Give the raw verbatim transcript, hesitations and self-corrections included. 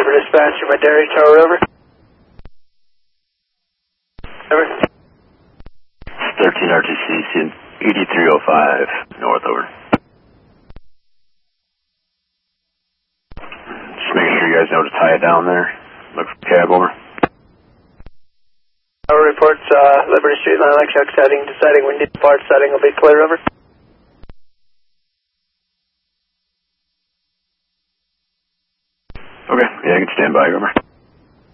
River Dispatch, my Dairy Tower, over. Over. thirteen R T C, seeing eighty-three oh five, north, over. Just making sure you guys know to tie it down there. Look for cab, over. Our reports, uh, Liberty Street, line like Chuck setting, deciding when depart setting will be clear, over. Okay, yeah, I can stand by, over.